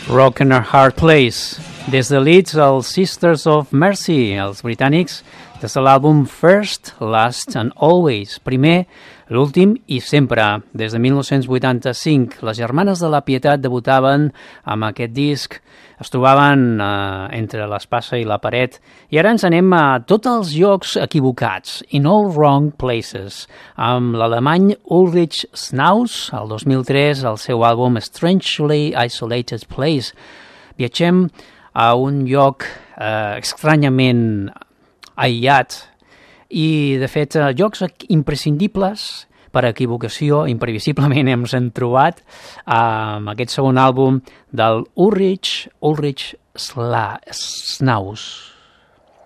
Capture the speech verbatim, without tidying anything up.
Rock in a Hard Place. Des de Leeds, els Sisters of Mercy, els britànics, des de l'àlbum First, Last and Always. Primer, l'últim i sempre. Des de mil nou-cents vuitanta-cinc, les Germanes de la Pietat debutaven amb aquest disc. Es trobaven eh, entre l'espasa i la paret. I ara ens anem a tots els llocs equivocats, in all wrong places, amb l'alemany Ulrich Snaus, el dos mil tres, el seu àlbum Strangely Isolated Place. Viatgem a un lloc eh, estranyament aïllat i, de fet, eh, llocs imprescindibles per equivocació, imprevisiblement hem trobat amb aquest segon àlbum del Ulrich, Ulrich Sla, Snaus.